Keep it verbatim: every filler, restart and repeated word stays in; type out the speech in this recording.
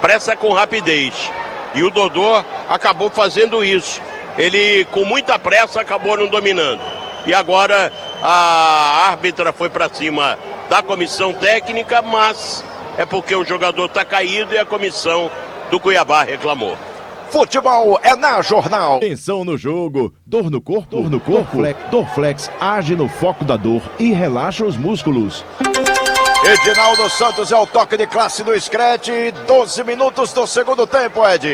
pressa com rapidez. E o Dodô acabou fazendo isso. Ele, com muita pressa, acabou não dominando. E agora a árbitra foi para cima da comissão técnica, mas é porque o jogador está caído e a comissão do Cuiabá reclamou. Futebol é na Jornal. Tensão no jogo, dor no corpo, dor no corpo. Dorflex, Dorflex age no foco da dor e relaxa os músculos. Edinaldo Santos é o toque de classe do Scratch. doze minutos do segundo tempo, Ed.